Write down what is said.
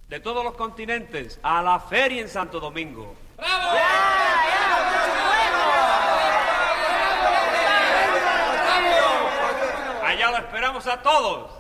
de todos los continentes a la feria en Santo Domingo. ¡Bravo! Allá lo esperamos a todos.